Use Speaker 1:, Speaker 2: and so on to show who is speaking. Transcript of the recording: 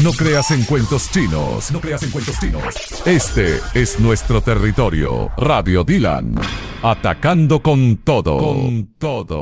Speaker 1: No creas en cuentos chinos. No creas en cuentos chinos. Este es nuestro territorio. Radio Dylan. Atacando con todo. Con todo.